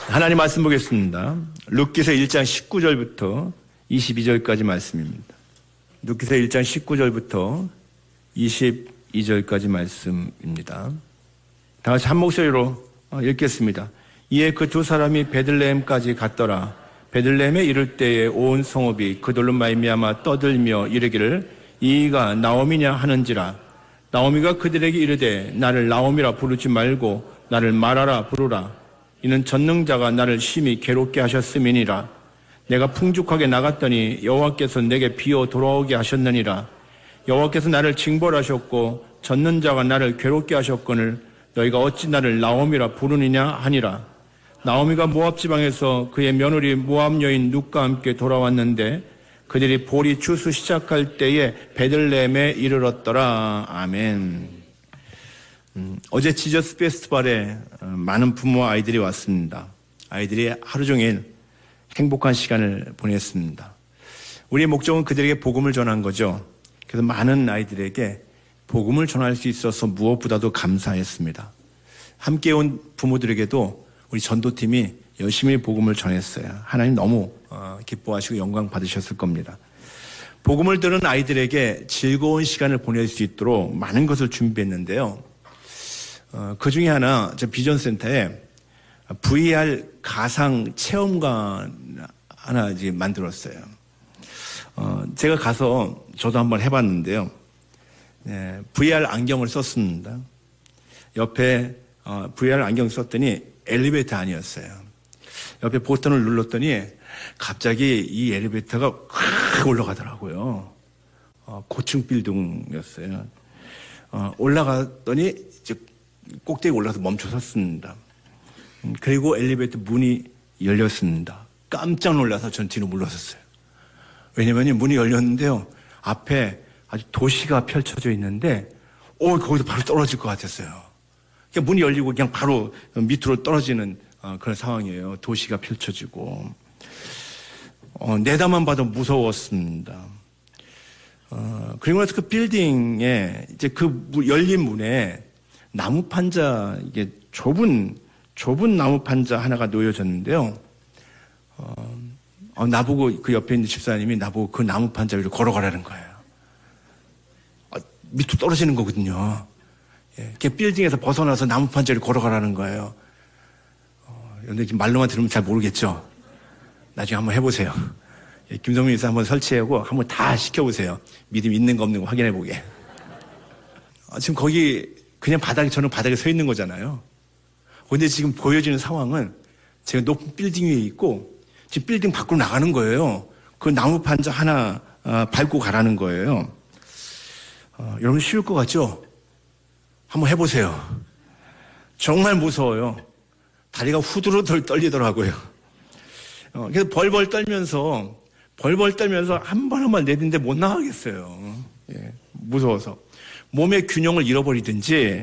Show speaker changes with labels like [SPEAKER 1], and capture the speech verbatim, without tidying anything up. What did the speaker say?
[SPEAKER 1] 하나님 말씀 보겠습니다. 룻기서 일 장 십구 절부터 이십이 절까지 말씀입니다. 룻기서 일 장 십구 절부터 이십이 절까지 말씀입니다. 다 같이 한 목소리로 읽겠습니다. 이에 그 두 사람이 베들레헴까지 갔더라. 베들레헴에 이를 때에 온 성읍이 그들로 말미암아 떠들며 이르기를 이가 나오미냐 하는지라. 나오미가 그들에게 이르되 나를 나오미라 부르지 말고 나를 마라라 부르라. 이는 전능자가 나를 심히 괴롭게 하셨음이니라. 내가 풍족하게 나갔더니 여호와께서 내게 비어 돌아오게 하셨느니라. 여호와께서 나를 징벌하셨고 전능자가 나를 괴롭게 하셨거늘 너희가 어찌 나를 나오미라 부르느냐 하니라. 나오미가 모압 지방에서 그의 며느리 모압 여인 룻과 함께 돌아왔는데 그들이 보리 추수 시작할 때에 베들레헴에 이르렀더라. 아멘. 음, 어제 지저스 페스티벌에 많은 부모 아이들이 왔습니다. 아이들이 하루 종일 행복한 시간을 보냈습니다. 우리의 목적은 그들에게 복음을 전한 거죠. 그래서 많은 아이들에게 복음을 전할 수 있어서 무엇보다도 감사했습니다. 함께 온 부모들에게도 우리 전도팀이 열심히 복음을 전했어요. 하나님 너무 기뻐하시고 영광 받으셨을 겁니다. 복음을 들은 아이들에게 즐거운 시간을 보낼 수 있도록 많은 것을 준비했는데요. 그 중에 하나 저 비전센터에 브이알 가상 체험관 하나 이제 만들었어요. 제가 가서 저도 한번 해봤는데요. 네, 브이알 안경을 썼습니다. 옆에 어, 브이알 안경 썼더니 엘리베이터 아니었어요. 옆에 버튼을 눌렀더니 갑자기 이 엘리베이터가 확 올라가더라고요. 어, 고층 빌딩이었어요. 어, 올라갔더니 이제 꼭대기 올라가서 멈춰 섰습니다. 음, 그리고 엘리베이터 문이 열렸습니다. 깜짝 놀라서 전 뒤로 물러섰어요. 왜냐면 문이 열렸는데요. 앞에 아주 도시가 펼쳐져 있는데, 오, 거기서 바로 떨어질 것 같았어요. 그냥 문이 열리고 그냥 바로 밑으로 떨어지는 그런 상황이에요. 도시가 펼쳐지고. 어, 내다만 봐도 무서웠습니다. 어, 그리고 나서 그 빌딩에 이제 그 열린 문에 나무 판자, 이게 좁은, 좁은 나무 판자 하나가 놓여졌는데요. 어, 어, 나보고 그 옆에 있는 집사님이 나보고 그 나무 판자 위로 걸어가라는 거예요. 어, 밑으로 떨어지는 거거든요. 예, 이렇게 빌딩에서 벗어나서 나무 판자 위로 걸어가라는 거예요. 어, 근데 지금 말로만 들으면 잘 모르겠죠? 나중에 한번 해보세요. 예, 김성민 이사 한번 설치하고 한번 다 시켜보세요. 믿음 있는 거 없는 거 확인해보게. 어, 지금 거기 그냥 바닥에, 저는 바닥에 서 있는 거잖아요. 근데 지금 보여지는 상황은 제가 높은 빌딩 위에 있고 지금 빌딩 밖으로 나가는 거예요. 그 나무 판자 하나 어, 밟고 가라는 거예요. 어, 여러분 쉬울 것 같죠? 한번 해보세요. 정말 무서워요. 다리가 후두루들 떨리더라고요. 어, 그래서 벌벌 떨면서 벌벌 떨면서 한 번 한 번 내딛는데 못 나가겠어요. 예, 무서워서 몸의 균형을 잃어버리든지